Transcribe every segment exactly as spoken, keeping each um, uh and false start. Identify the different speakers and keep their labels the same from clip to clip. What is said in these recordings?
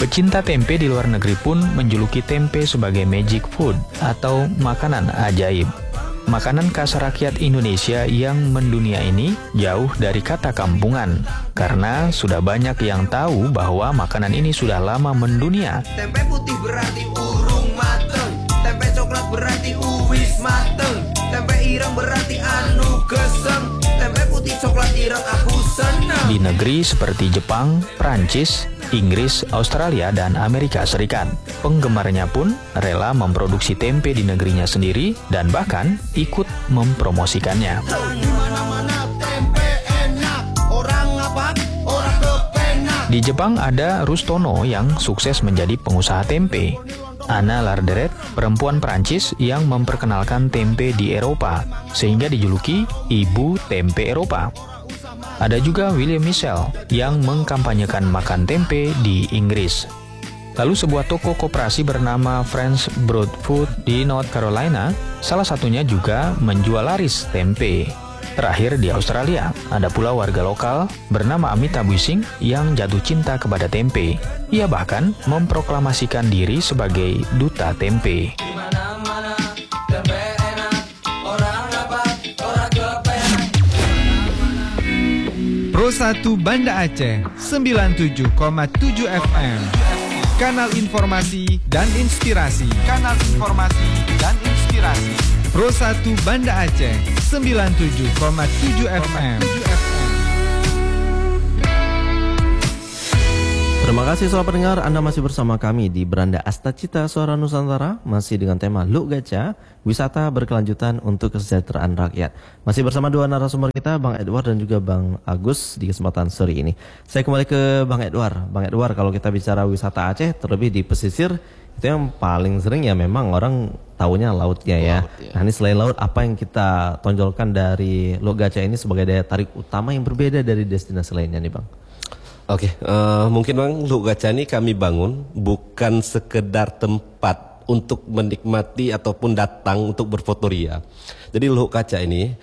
Speaker 1: Pecinta tempe di luar negeri pun menjuluki tempe sebagai magic food atau makanan ajaib. Makanan khas rakyat Indonesia yang mendunia ini jauh dari kata kampungan, karena sudah banyak yang tahu bahwa makanan ini sudah lama mendunia.
Speaker 2: Tempe putih berarti urung mateng, tempe coklat berarti uwis mateng, tempe ireng berarti anu geseng, tempe putih coklat ireng aku seneng.
Speaker 1: Di negeri seperti Jepang, Prancis, Inggris, Australia, dan Amerika Serikat, penggemarnya pun rela memproduksi tempe di negerinya sendiri dan bahkan ikut mempromosikannya. Di Jepang ada Rustono yang sukses menjadi pengusaha tempe. Anna Larderet, perempuan Prancis yang memperkenalkan tempe di Eropa, sehingga dijuluki Ibu Tempe Eropa. Ada juga William Michel yang mengkampanyekan makan tempe di Inggris. Lalu sebuah toko koperasi bernama French Broad Food di North Carolina, salah satunya juga menjual laris tempe. Terakhir di Australia, ada pula warga lokal bernama Amita Buising yang jatuh cinta kepada tempe. Ia bahkan memproklamasikan diri sebagai duta tempe.
Speaker 3: Pro satu Banda Aceh sembilan puluh tujuh koma tujuh F M. Kanal informasi dan inspirasi. Kanal informasi dan inspirasi. Pro satu Banda Aceh sembilan puluh tujuh koma tujuh F M.
Speaker 4: Terima kasih sobat pendengar, Anda masih bersama kami di Beranda Astacita Suara Nusantara, masih dengan tema Luk Gaca, wisata berkelanjutan untuk kesejahteraan rakyat. Masih bersama dua narasumber kita, Bang Edward dan juga Bang Agus di kesempatan sore ini. Saya kembali ke Bang Edward. Bang Edward, kalau kita bicara wisata Aceh, terlebih di pesisir, itu yang paling sering ya memang orang tahunya lautnya ya. Laut, ya. Nah ini selain laut, apa yang kita tonjolkan dari Luk Gaca ini sebagai daya tarik utama yang berbeda dari destinasi lainnya nih Bang?
Speaker 5: Oke, okay, uh, mungkin Bang, Luk Gaca ini kami bangun bukan sekedar tempat untuk menikmati ataupun datang untuk berfotoria. Jadi Luk Gaca ini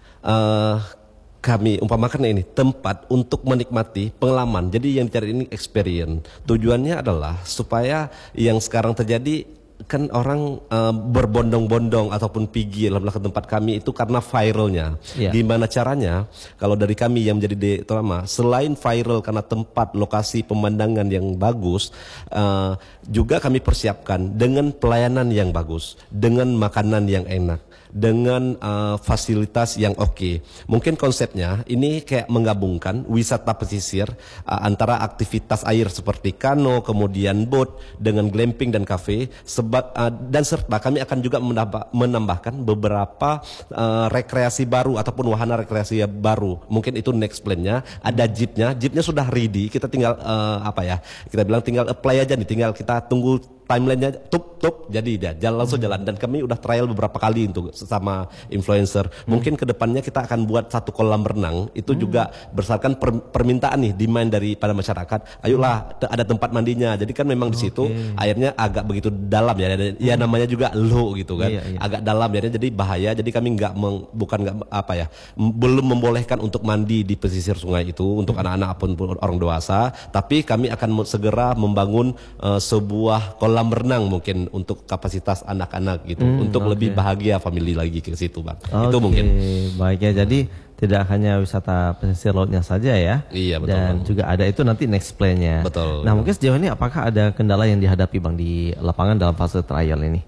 Speaker 5: uh, kami umpamakan ini tempat untuk menikmati pengalaman. Jadi yang dicari ini experience. Tujuannya adalah supaya yang sekarang terjadi kan orang uh, berbondong-bondong ataupun pergi dalam ke tempat kami itu karena viralnya. Yeah. Gimana caranya? Kalau dari kami yang menjadi terutama selain viral karena tempat, lokasi, pemandangan yang bagus, uh, juga kami persiapkan dengan pelayanan yang bagus, dengan makanan yang enak, dengan uh, fasilitas yang oke. Okay. Mungkin konsepnya ini kayak menggabungkan wisata pesisir uh, antara aktivitas air seperti kano, kemudian boat dengan glamping dan cafe. Sebab uh, dan serta kami akan juga menambah, menambahkan beberapa uh, rekreasi baru ataupun wahana rekreasi baru. Mungkin itu next plan-nya. Ada jeepnya, jeepnya sudah ready. Kita tinggal uh, apa ya? Kita bilang tinggal apply aja nih. Tinggal kita tunggu timelinenya tup tup jadi dia jalan langsung jalan. Dan kami udah trial beberapa kali untuk sama influencer. Mungkin kedepannya kita akan buat satu kolam renang itu juga berdasarkan per, permintaan nih demand dari pada masyarakat. Ayolah ada tempat mandinya. Jadi kan memang di situ okay. airnya agak begitu dalam ya. Ya namanya juga low gitu kan. Iya, iya. Agak dalam ya. Jadi bahaya. Jadi kami nggak bukan nggak apa ya belum membolehkan untuk mandi di pesisir sungai itu untuk anak-anak ataupun orang dewasa. Tapi kami akan segera membangun uh, sebuah kolam renang mungkin untuk kapasitas anak-anak gitu, hmm, untuk okay. lebih bahagia family lagi ke situ Bang. Okay. Itu mungkin.
Speaker 4: Baik ya, jadi tidak hanya wisata pesisir lautnya saja ya.
Speaker 5: Iya betul.
Speaker 4: Dan bang. juga ada itu nanti next plan-nya.
Speaker 5: Betul.
Speaker 4: Nah mungkin sejauh ini apakah ada kendala yang dihadapi Bang di lapangan dalam fase trial ini?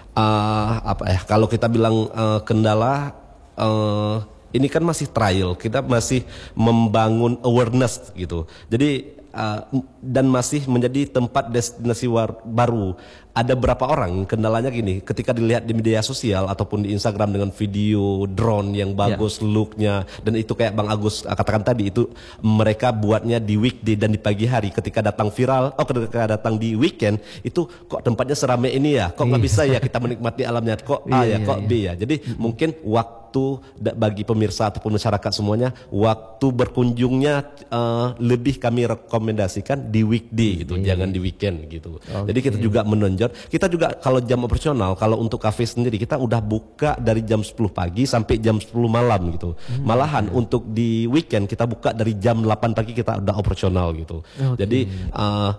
Speaker 5: Uh, apa ya? Kalau kita bilang uh, kendala. Uh, ini kan masih trial, kita masih membangun awareness gitu. Jadi uh, dan masih menjadi tempat destinasi war, baru. Ada berapa orang kendalanya gini, ketika dilihat di media sosial ataupun di Instagram dengan video drone yang bagus, yeah. looknya, dan itu kayak Bang Agus katakan tadi itu mereka buatnya di weekday dan di pagi hari. Ketika datang viral, oh ketika datang di weekend itu kok tempatnya seramai ini ya, kok nggak bisa ya kita menikmati alamnya, kok A ya, kok B ya. Jadi mungkin waktu bagi pemirsa ataupun masyarakat semuanya, waktu berkunjungnya uh, lebih kami rekomendasikan di weekday gitu, yeah. jangan di weekend gitu. Okay. Jadi kita juga menonjol. Kita juga kalau jam operasional, kalau untuk kafe sendiri kita udah buka dari jam sepuluh pagi sampai jam sepuluh malam gitu. Hmm. Malahan untuk di weekend kita buka dari jam delapan pagi kita udah operasional gitu. Okay. Jadi uh,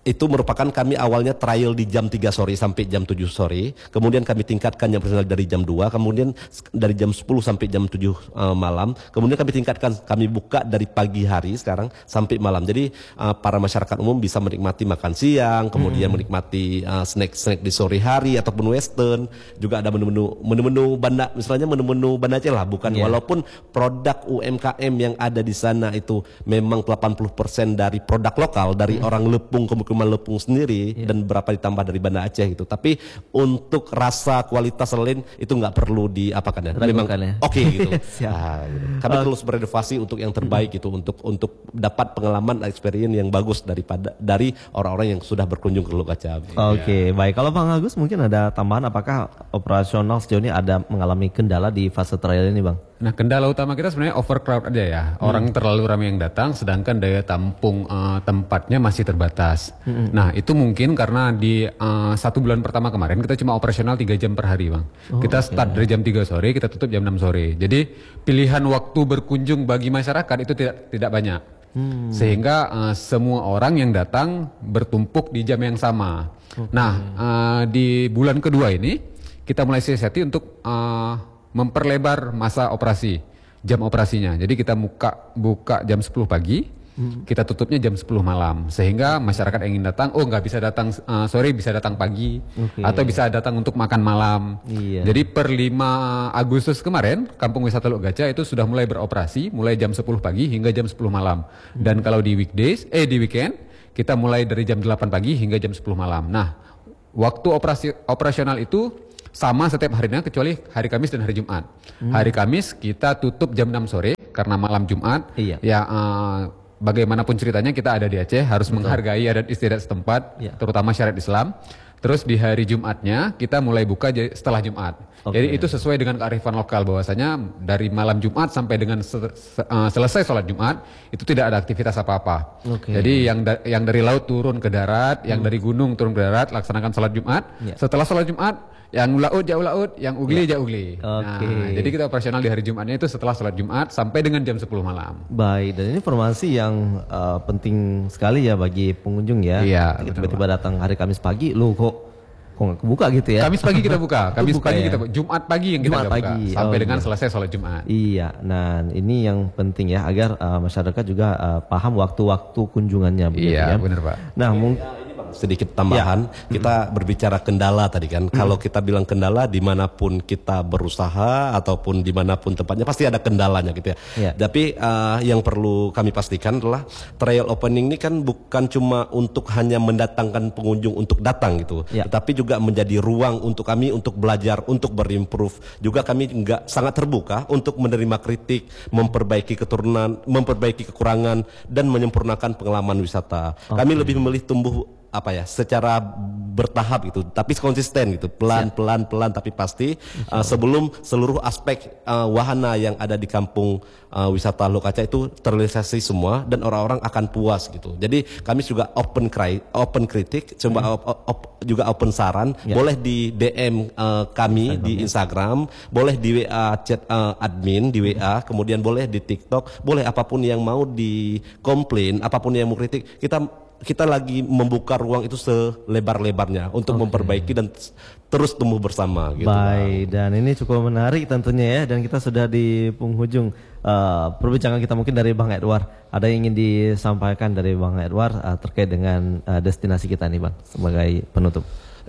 Speaker 5: itu merupakan kami awalnya trial di jam tiga sore sampai jam tujuh sore, kemudian kami tingkatkan jam operasional dari jam dua, kemudian dari jam sepuluh sampai jam tujuh uh, malam, kemudian kami tingkatkan, kami buka dari pagi hari sekarang sampai malam. Jadi uh, para masyarakat umum bisa menikmati makan siang, kemudian hmm. menikmati uh, snack-snack di sore hari ataupun western, juga ada menu-menu menu-menu Banda, misalnya menu-menu Banda Aceh lah, bukan yeah. walaupun produk U M K M yang ada di sana itu memang delapan puluh persen dari produk lokal dari hmm. orang Lepung, kemudian Lepung sendiri yeah. dan berapa ditambah dari Banda Aceh gitu. Tapi untuk rasa kualitas lain itu nggak perlu diapakan ya. Memang
Speaker 4: ya.
Speaker 5: oke okay, gitu. nah, gitu. Kami uh, terus berinovasi untuk yang terbaik gitu, untuk untuk dapat pengalaman experience yang bagus daripada dari orang-orang yang sudah berkunjung ke Teluk Kaca.
Speaker 4: Oke, okay, ya. Baik. Kalau Bang Agus mungkin ada tambahan, apakah operasional sejauh ini ada mengalami kendala di fase trial ini, Bang?
Speaker 6: Nah, kendala utama kita sebenarnya overcrowd aja ya. Orang hmm. terlalu ramai yang datang, sedangkan daya tampung uh, tempatnya masih terbatas. Hmm. Nah, itu mungkin karena di uh, satu bulan pertama kemarin kita cuma operasional tiga jam per hari, Bang. Oh, kita start okay. dari jam tiga sore, kita tutup jam enam sore. Jadi pilihan waktu berkunjung bagi masyarakat itu tidak tidak banyak. Hmm. Sehingga uh, semua orang yang datang bertumpuk di jam yang sama. Okay. Nah, uh, di bulan kedua ini kita mulai siasati untuk uh, memperlebar masa operasi, jam operasinya. Jadi kita buka buka jam sepuluh pagi, hmm. kita tutupnya jam sepuluh malam. Sehingga masyarakat yang ingin datang, oh nggak bisa datang uh, sore, bisa datang pagi, okay. atau bisa datang untuk makan malam. Iya. Jadi per lima Agustus kemarin, Kampung Wisata Teluk Gajah itu sudah mulai beroperasi, mulai jam sepuluh pagi hingga jam sepuluh malam. Hmm. Dan kalau di weekdays, eh di weekend, kita mulai dari jam delapan pagi hingga jam sepuluh malam. Nah, waktu operasi operasional itu sama setiap harinya kecuali hari Kamis dan hari Jumat. Hmm. Hari Kamis kita tutup jam enam sore karena malam Jumat. Iya. Ya uh, bagaimanapun ceritanya kita ada di Aceh, harus Betul. menghargai adat istiadat setempat, iya. terutama syariat Islam. Terus di hari Jumatnya kita mulai buka setelah Jumat. Okay. Jadi itu sesuai dengan kearifan lokal, bahwasanya dari malam Jumat sampai dengan se se uh, selesai sholat Jumat itu tidak ada aktivitas apa-apa. Okay. Jadi yang da yang dari laut turun ke darat, hmm. yang dari gunung turun ke darat, laksanakan sholat Jumat. Yeah. Setelah sholat Jumat, yang laut jauh laut, yang ugli yeah. jauh ugli. Okay. Nah, jadi kita operasional di hari Jumatnya itu setelah sholat Jumat sampai dengan jam sepuluh malam.
Speaker 4: Baik, dan ini informasi yang uh, penting sekali ya bagi pengunjung ya. Iya. Tiba-tiba datang hari Kamis pagi, lu kok kok nggak kebuka gitu ya?
Speaker 6: Kamis pagi kita buka, Kamis buka pagi ya? kita buka, Jumat pagi yang kita
Speaker 4: Jumat
Speaker 6: buka
Speaker 4: pagi.
Speaker 6: sampai
Speaker 4: oh,
Speaker 6: dengan
Speaker 4: iya.
Speaker 6: selesai sholat Jumat.
Speaker 4: Iya, nah ini yang penting ya agar uh, masyarakat juga uh, paham waktu-waktu kunjungannya.
Speaker 6: Iya,
Speaker 4: ya?
Speaker 6: benar Pak.
Speaker 4: Nah, mungkin
Speaker 5: sedikit tambahan, ya. kita berbicara kendala tadi kan. Hmm. Kalau kita bilang kendala, dimanapun kita berusaha ataupun dimanapun tempatnya pasti ada kendalanya gitu ya. ya. Tapi uh, yang perlu kami pastikan adalah trial opening ini kan bukan cuma untuk hanya mendatangkan pengunjung untuk datang gitu, ya. Tapi juga menjadi ruang untuk kami untuk belajar, untuk berimprove. Juga kami enggak sangat terbuka untuk menerima kritik, memperbaiki keturunan, memperbaiki kekurangan dan menyempurnakan pengalaman wisata. Okay. Kami lebih memilih tumbuh apa ya secara bertahap gitu, tapi konsisten gitu, pelan pelan pelan tapi pasti uh, sebelum seluruh aspek uh, wahana yang ada di kampung uh, wisata Teluk Kaca itu terrealisasi semua dan orang-orang akan puas gitu. Jadi kami juga open cry, open kritik, coba hmm. op, op, juga open saran, ya. Boleh di D M uh, kami Instagram, di Instagram, ya. Boleh di W A chat uh, admin di W A, hmm. kemudian boleh di TikTok, boleh apapun yang mau di komplain, apapun yang mau kritik, kita kita lagi membuka ruang itu selebar-lebarnya untuk okay. memperbaiki dan terus tumbuh bersama gitu.
Speaker 4: Baik, dan ini cukup menarik tentunya ya, dan kita sudah di penghujung uh, perbincangan kita. Mungkin dari Bang Edward ada yang ingin disampaikan dari Bang Edward uh, terkait dengan uh, destinasi kita nih Bang sebagai penutup.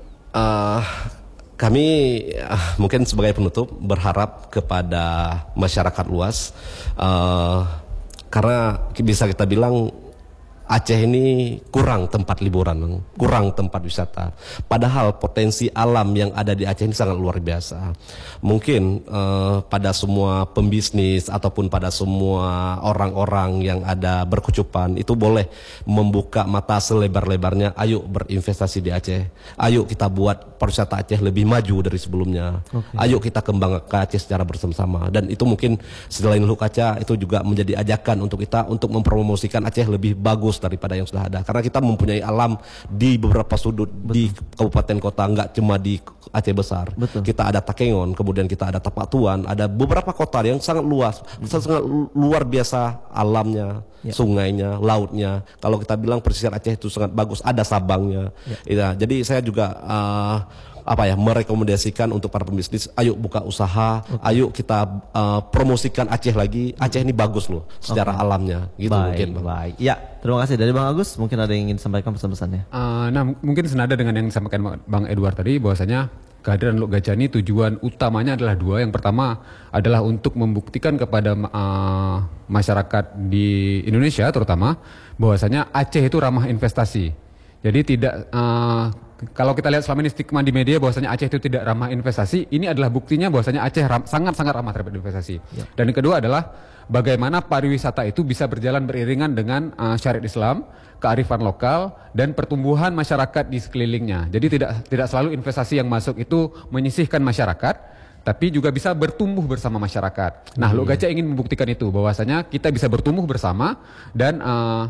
Speaker 5: Uh, kami uh, mungkin sebagai penutup berharap kepada masyarakat luas, uh, karena bisa kita bilang Aceh ini kurang tempat liburan, kurang tempat wisata. Padahal potensi alam yang ada di Aceh ini sangat luar biasa. Mungkin uh, pada semua pembisnis ataupun pada semua orang-orang yang ada berkecupan itu boleh membuka mata selebar-lebarnya. Ayo berinvestasi di Aceh. Ayo kita buat pariwisata Aceh lebih maju dari sebelumnya. Okay. Ayo kita kembangkan Aceh secara bersama-sama. Dan itu mungkin selain Teluk Kaca itu juga menjadi ajakan untuk kita untuk mempromosikan Aceh lebih bagus daripada yang sudah ada, karena kita mempunyai alam di beberapa sudut. Betul. Di kabupaten kota, nggak cuma di Aceh besar. Betul. Kita ada Takengon, kemudian kita ada Tapak Tuan, ada beberapa kota yang sangat luas, hmm. sangat luar biasa alamnya.
Speaker 4: Ya.
Speaker 5: sungainya, lautnya. Kalau kita bilang pesisir Aceh itu sangat bagus, ada Sabangnya. Ya. Ya, jadi saya juga uh, apa ya merekomendasikan untuk para pembisnis, ayo buka usaha, okay. ayo kita uh, promosikan Aceh lagi. Aceh ini bagus loh secara okay. alamnya, gitu
Speaker 4: baik,
Speaker 5: mungkin. Bang.
Speaker 4: Baik, ya terima kasih dari Bang Agus. Mungkin ada yang ingin sampaikan pesan-pesannya.
Speaker 6: Uh, nah mungkin senada dengan yang disampaikan Bang Edward tadi, bahwasanya kehadiran Luk Gaca ini tujuan utamanya adalah dua. Yang pertama adalah untuk membuktikan kepada uh, masyarakat di Indonesia terutama bahwasanya Aceh itu ramah investasi. Jadi tidak uh, kalau kita lihat selama ini stigma di media bahwasanya Aceh itu tidak ramah investasi, ini adalah buktinya bahwasanya Aceh ram, sangat-sangat ramah terhadap investasi. Ya. Dan yang kedua adalah bagaimana pariwisata itu bisa berjalan beriringan dengan uh, syariat Islam, kearifan lokal, dan pertumbuhan masyarakat di sekelilingnya. Jadi tidak tidak selalu investasi yang masuk itu menyisihkan masyarakat, tapi juga bisa bertumbuh bersama masyarakat. Nah, Luk Gaca ingin membuktikan itu bahwasanya kita bisa bertumbuh bersama dan uh,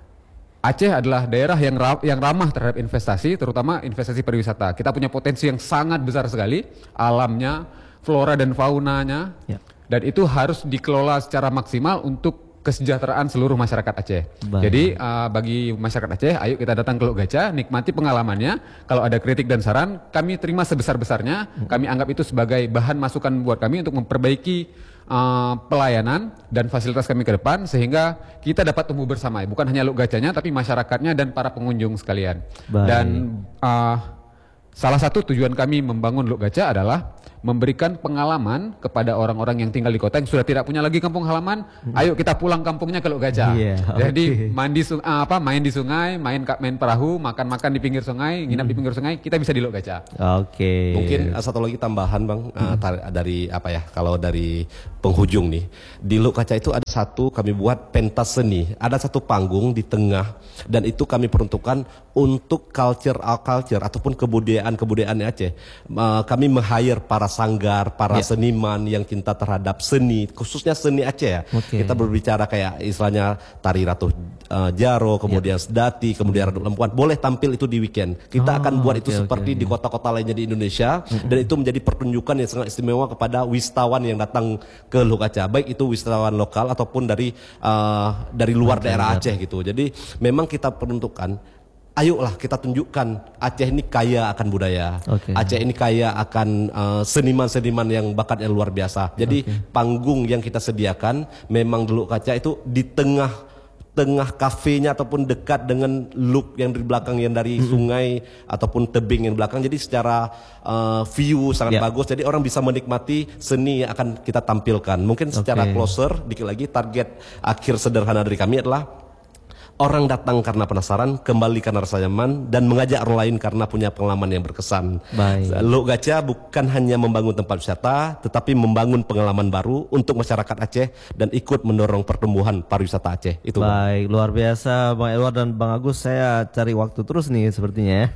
Speaker 6: Aceh adalah daerah yang ra yang ramah terhadap investasi, terutama investasi pariwisata. Kita punya potensi yang sangat besar sekali, alamnya, flora dan faunanya, ya. Dan itu harus dikelola secara maksimal untuk kesejahteraan seluruh masyarakat Aceh. Baik. Jadi uh, bagi masyarakat Aceh, ayo kita datang ke Luk Gaca, nikmati pengalamannya. Kalau ada kritik dan saran, kami terima sebesar-besarnya. Hmm. Kami anggap itu sebagai bahan masukan buat kami untuk memperbaiki Uh, pelayanan dan fasilitas kami ke depan sehingga kita dapat tumbuh bersama, bukan hanya Luk Gacanya tapi masyarakatnya dan para pengunjung sekalian. Baik. Dan uh, salah satu tujuan kami membangun Luk Gaca adalah memberikan pengalaman kepada orang-orang yang tinggal di kota yang sudah tidak punya lagi kampung halaman. Ayo kita pulang kampungnya ke Luk Gaca. Yeah, Jadi okay. mandi uh, apa main di sungai, main main perahu, makan-makan di pinggir sungai, nginap hmm. di pinggir sungai, kita bisa di Luk Gaca.
Speaker 4: Oke. Okay.
Speaker 5: Mungkin uh, satu lagi tambahan Bang, uh, tar- dari apa ya? Kalau dari penghujung nih, di Luk Gaca itu ada satu kami buat pentas seni. Ada satu panggung di tengah dan itu kami peruntukkan untuk culture culture ataupun kebudayaan-kebudayaan Aceh. Uh, kami meng-hire para sanggar, para yeah. seniman yang cinta terhadap seni, khususnya seni Aceh ya. Okay. Kita berbicara kayak istilahnya tari Ratu uh, Jaro, kemudian yeah. Sedati, kemudian Radu Lempuan, boleh tampil itu di weekend. Kita oh, akan buat okay, itu okay, seperti okay. di kota-kota lainnya di Indonesia, mm-hmm. dan itu menjadi pertunjukan yang sangat istimewa kepada wisatawan yang datang ke Luk Gaca, baik itu wisatawan lokal ataupun dari uh, dari luar okay, daerah Aceh gitu. Jadi memang kita peruntukkan, ayolah kita tunjukkan Aceh ini kaya akan budaya, okay. Aceh ini kaya akan uh, seniman-seniman yang bakatnya luar biasa. Jadi okay. panggung yang kita sediakan memang di Luk Gaca itu di tengah tengah kafenya ataupun dekat dengan Luk yang di belakang yang dari mm-hmm. sungai ataupun tebing yang di belakang. Jadi secara uh, view sangat yeah. bagus. Jadi orang bisa menikmati seni yang akan kita tampilkan. Mungkin secara okay. closer dikit lagi, target akhir sederhana dari kami adalah orang datang karena penasaran, kembali karena rasa nyaman, dan mengajak orang lain karena punya pengalaman yang berkesan. Baik. Luk Gaca bukan hanya membangun tempat wisata, tetapi membangun pengalaman baru untuk masyarakat Aceh dan ikut mendorong pertumbuhan pariwisata Aceh. Itu.
Speaker 4: Baik, luar biasa Bang Edward dan Bang Agus. Saya cari waktu terus nih sepertinya ya.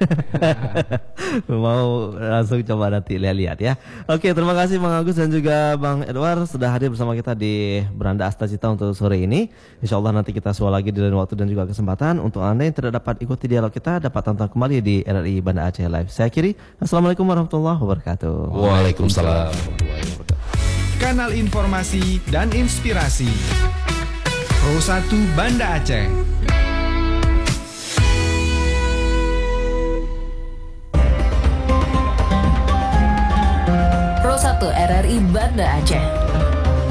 Speaker 4: Mau langsung coba nanti lihat-lihat ya. Oke, terima kasih Bang Agus dan juga Bang Edward sudah hadir bersama kita di Beranda Astacita untuk sore ini. Insya Allah nanti kita suara lagi di lain waktu dan juga kesempatan. Untuk Anda yang tidak dapat ikuti dialog kita, dapat tonton kembali di R R I Banda Aceh Live. Saya akhiri, Assalamualaikum warahmatullahi wabarakatuh.
Speaker 5: Waalaikumsalam.
Speaker 3: Kanal informasi dan inspirasi Pro satu Banda Aceh.
Speaker 7: Pro satu R R I Banda Aceh.